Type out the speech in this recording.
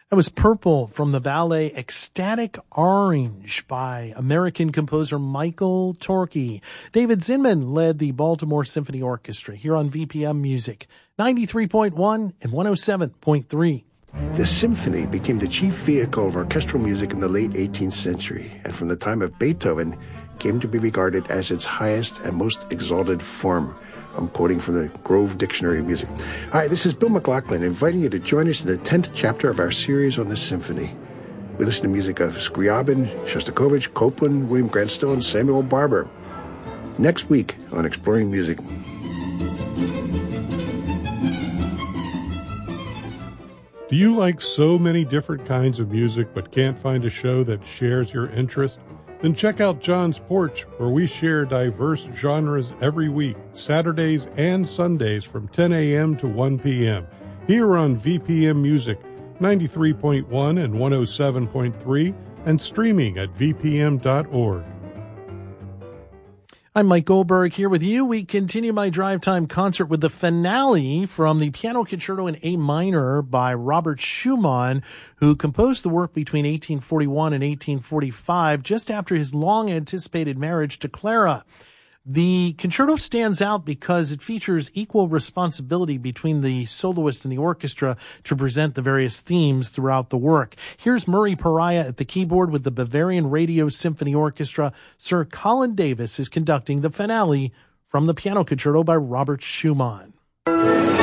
That was Purple from the ballet Ecstatic Orange by American composer Michael Torke. David Zinman led the Baltimore Symphony Orchestra here on VPM Music, 93.1 and 107.3. The symphony became the chief vehicle of orchestral music in the late 18th century, and from the time of Beethoven came to be regarded as its highest and most exalted form. I'm quoting from the Grove Dictionary of Music. Hi, this is Bill McLaughlin, inviting you to join us in the 10th chapter of our series on the symphony. We listen to music of Scriabin, Shostakovich, Copland, William Grant Still, and Samuel Barber. Next week on Exploring Music. Do you like so many different kinds of music but can't find a show that shares your interest? Then check out John's Porch, where we share diverse genres every week, Saturdays and Sundays from 10 a.m. to 1 p.m. here on VPM Music, 93.1 and 107.3, and streaming at vpm.org. I'm Mike Goldberg here with you. We continue my drive time concert with the finale from the Piano Concerto in A minor by Robert Schumann, who composed the work between 1841 and 1845, just after his long-anticipated marriage to Clara. The concerto stands out because it features equal responsibility between the soloist and the orchestra to present the various themes throughout the work. Here's Murray Pariah at the keyboard with the Bavarian Radio Symphony Orchestra. Sir Colin Davis is conducting the finale from the Piano Concerto by Robert Schumann.